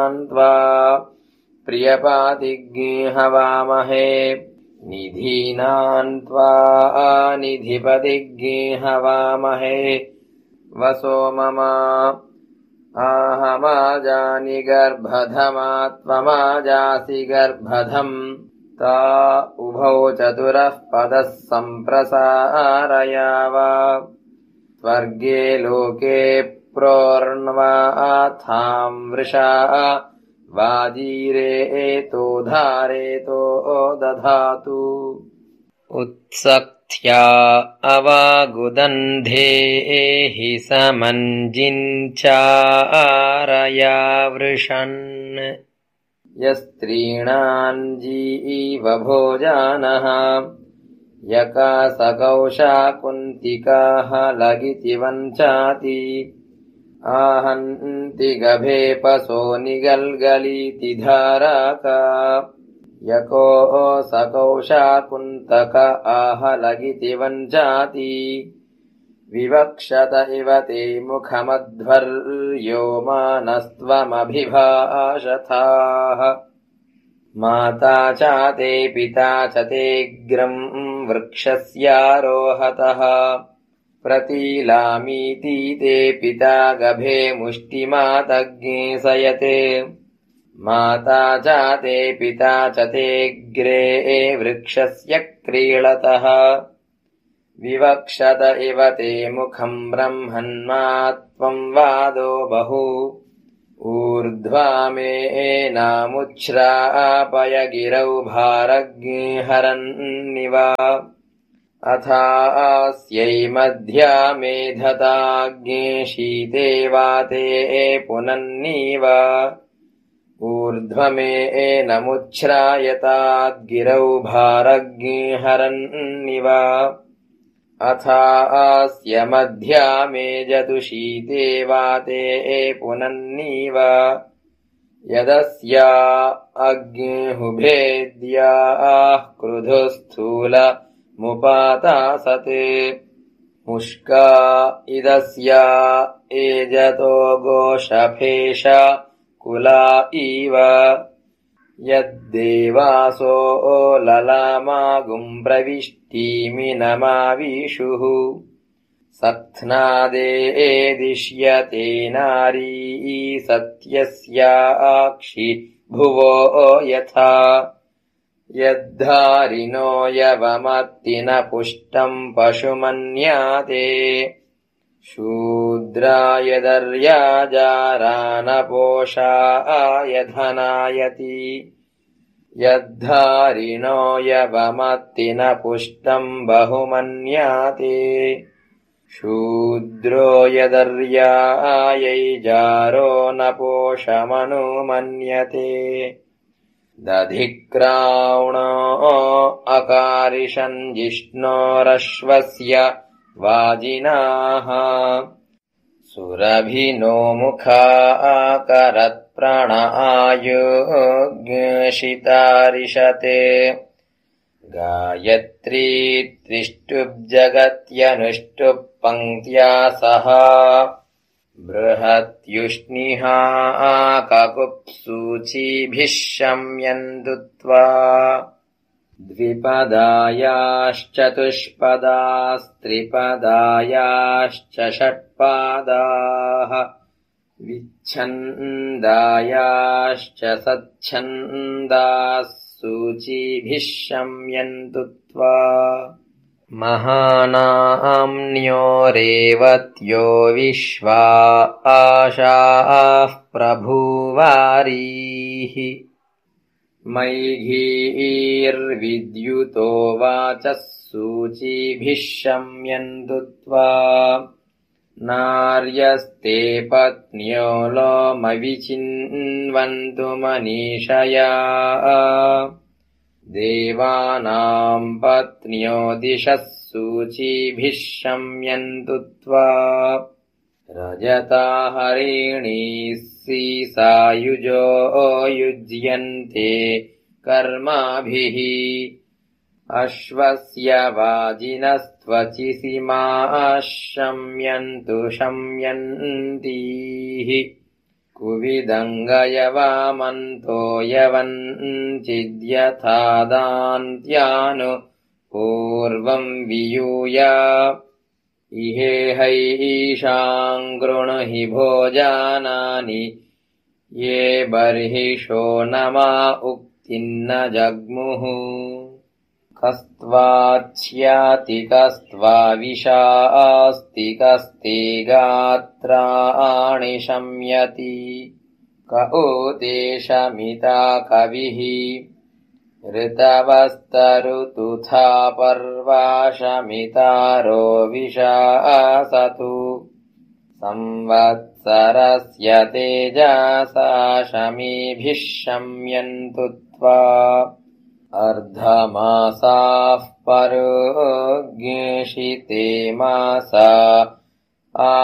त्वा प्रियपातिज्ञे हवामहे निधीनान् त्वा निधिपतिज्ञे हवामहे वसो मम आहमाजानि गर्भधमा त्वमाजासि गर्भधम् ता उभौ चतुरः पदः सम्प्रसारयाव स्वर्गे लोके प्रोर्ण्वाथां वृषा वाजीरेतो धारेतो दधातु उत्सक्त्या अवागुदन्धे हि समञ्जिञ्चारया वृषन् यस्त्रीणान् जीवभोजानः यकासकौशा कुन्तिकाः लगिति वञ्चाति आहन्ति गभेपसो निगल्गलीति धाराका यको सकौशा कुन्तक आहलगिति वञ्चाति विवक्षत इव ते मुखमध्वर्यो मानस्त्वमभिभाषथाः माता चाते पिता च तेऽग्रं वृक्षस्यारोहतः प्रतीलामीति ते पिता गभे मुष्टिमातज्ञे सयते माता चाते पिता च तेऽग्रे वृक्षस्य क्रीळतः विवक्षत इव ते मुखं ब्रह्मन्मा त्वं वादो बहु ऊर्ध्वा मे नामुच्छ्रापय गिरौ भारज्ञे हरन्निव अथास्यै मध्या मेधताज्ञे शीते वाते पुनन्नीव ऊर्ध्वमे नमुच्छ्रायताद्गिरौ भारज्ञे हरन्निव अथास्य मध्या मेजतु शीते वाते पुनन्नीव यदस्या अग्निहुभेद्याः क्रुधुस्थूल मुपातासते मुष्का इदस्या एजतो गोषफेश कुला इव यद्देवासो ललामागुं प्रविष्टिमिनमाविषुः सत्नादेदिष्यते नारी सत्यस्याक्षि भुवो यथा यद्धारिणो यवमत्ति न पुष्टं पशुमन्याते शूद्रायदर्याजारानपोषा यधनायति यद्धारिणो यवमत्ति न पुष्टं बहुमन्याते शूद्रो यदर्यायैजारो न पोषमनुमन्यते दधिक्रावणो अकारिषन् जिष्णोरश्वस्य वाजिनाः सुरभिनो मुखा करत्प्रण आयुग्शितारिषते गायत्री त्रिष्टुब्जगत्यनुष्टुप् पङ्क्त्या सह बृहत्युष्णिहा ककुप्सूचीभिः शम्यन्तु द्विपदायाश्चतुष्पदास्त्रिपदायाश्च षट्पादाः विच्छन्दायाश्च सच्छन्दाः सूचीभिः शम्यन्तु महानाम्न्यो रेवत्यो विश्वा आशाः प्रभुवारीः मैघीर्विद्युतो वाचः सूचीभिः शम्यन्तु नार्यस्ते पत्न्यो लोमविचिन्वन्तु मनीषया देवानां पत्न्यो दिशः सूचीभिः शम्यन्तु रजता हरिणीः सीसायुजो युज्यन्ते कर्माभिः अश्वस्य वाजिनस्त्वचिसीमाः शम्यन्तु शम्यन्तीः कुविदङ्गयवामन्तो यवञ्चिद्यथा दान्त्यानु पूर्वम् वियूया इहेहैषाम् गृणहि भोजानानि ये बर्हिषो नमा उक्तिन्न जग्मुः कस्त्वाच्छ्याति कस्त्वाविषास्ति कस्ते गात्राणि शम्यति क ऊतेशमिता कविः ऋतवस्तरुतुथा पर्वाशमितारो विशासतु संवत्सरस्य तेजसा शमीभिः शम्यन्तु त्वा अर्धमासाः परोज्ञेषिते मासा